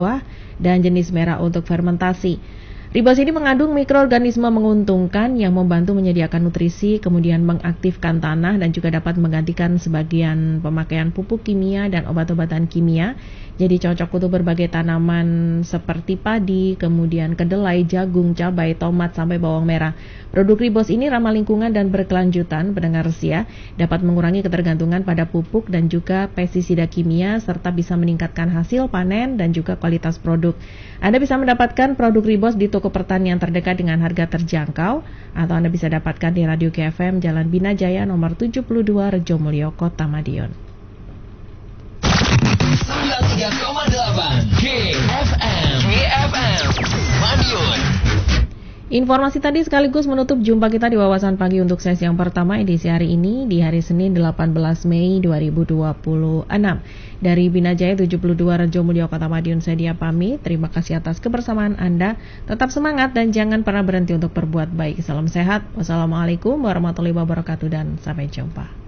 dan jenis merah untuk fermentasi. Ribos ini mengandung mikroorganisme menguntungkan yang membantu menyediakan nutrisi, kemudian mengaktifkan tanah dan juga dapat menggantikan sebagian pemakaian pupuk kimia dan obat-obatan kimia. Jadi cocok untuk berbagai tanaman seperti padi, kemudian kedelai, jagung, cabai, tomat, sampai bawang merah. Produk Ribos ini ramah lingkungan dan berkelanjutan, pendengar setia, dapat mengurangi ketergantungan pada pupuk dan juga pestisida kimia, serta bisa meningkatkan hasil panen dan juga kualitas produk. Anda bisa mendapatkan produk Ribos di toko pertanian terdekat dengan harga terjangkau, atau Anda bisa dapatkan di Radio KFM Jalan Bina Jaya nomor 72 Rejomulyo, Kota Madiun. 93,8 KFM Madiun. Informasi tadi sekaligus menutup jumpa kita di Wawasan Pagi untuk sesi yang pertama edisi hari ini di hari Senin 18 Mei 2026. Dari Bina Jaya 72 Rejomulyo, Kota Madiun, saya Dia pamit. Terima kasih atas kebersamaan Anda. Tetap semangat dan jangan pernah berhenti untuk berbuat baik. Salam sehat. Wassalamualaikum warahmatullahi wabarakatuh dan sampai jumpa.